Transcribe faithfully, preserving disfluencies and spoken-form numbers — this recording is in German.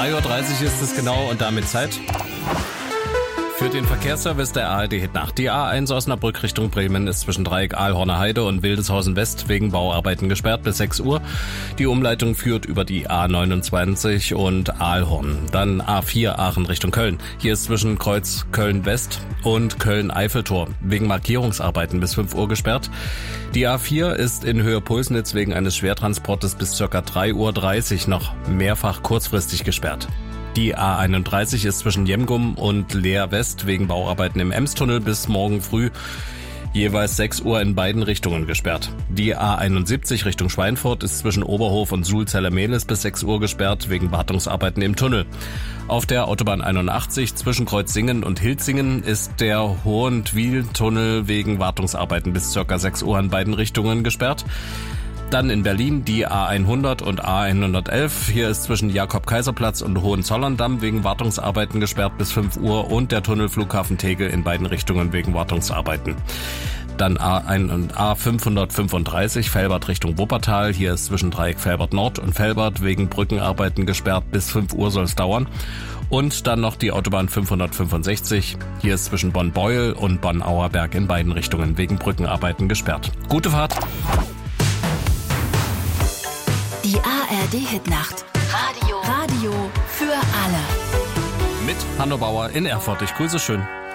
drei Uhr dreißig ist es genau und damit Zeit für den Verkehrsservice der A R D Hitnacht. Die A eins Osnabrück Richtung Bremen ist zwischen Dreieck Ahlhorner Heide und Wildeshausen West wegen Bauarbeiten gesperrt bis sechs Uhr. Die Umleitung führt über die A neunundzwanzig und Ahlhorn. Dann A vier Aachen Richtung Köln. Hier ist zwischen Kreuz Köln West und Köln-Eiffeltor wegen Markierungsarbeiten bis fünf Uhr gesperrt. Die A vier ist in Höhe Pulsnitz wegen eines Schwertransportes bis ca. drei Uhr dreißig noch mehrfach kurzfristig gesperrt. Die A einunddreißig ist zwischen Jemgum und Leer West wegen Bauarbeiten im Emstunnel bis morgen früh jeweils sechs Uhr in beiden Richtungen gesperrt. Die A einundsiebzig Richtung Schweinfurt ist zwischen Oberhof und Sulzeller-Mehlis bis sechs Uhr gesperrt wegen Wartungsarbeiten im Tunnel. Auf der Autobahn einundachtzig zwischen Kreuzsingen und Hilzingen ist der Hohentwiel-Tunnel wegen Wartungsarbeiten bis ca. sechs Uhr in beiden Richtungen gesperrt. Dann in Berlin die A hundert und A hundertelf. Hier ist zwischen Jakob-Kaiser-Platz und Hohenzollern-Damm wegen Wartungsarbeiten gesperrt bis fünf Uhr und der Tunnel Flughafen Tegel in beiden Richtungen wegen Wartungsarbeiten. Dann A fünfhundertfünfunddreißig Velbert Richtung Wuppertal. Hier ist zwischen Dreieck Velbert Nord und Velbert wegen Brückenarbeiten gesperrt. Bis fünf Uhr soll es dauern. Und dann noch die Autobahn fünfhundertfünfundsechzig. Hier ist zwischen Bonn-Beuel und Bonn-Auerberg in beiden Richtungen wegen Brückenarbeiten gesperrt. Gute Fahrt! Die A R D Hitnacht. Radio. Radio für alle. Mit Hanno Bauer in Erfurt. Ich grüße schön.